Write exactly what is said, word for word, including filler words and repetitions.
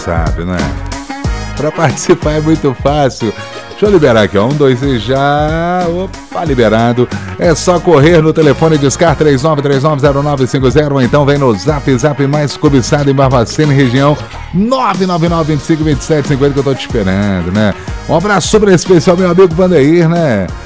sabe, né? Para participar é muito fácil. Deixa eu liberar aqui, ó. Um, dois e já. Opa, liberado. É só correr no telefone Discar três nove três nove zero nove cinco zero ou então vem no Zap Zap mais cobiçado em Barbacena, região nove nove nove, vinte e cinco, vinte e sete, cinquenta que eu tô te esperando, né? Um abraço super especial, meu amigo Vandeir, né?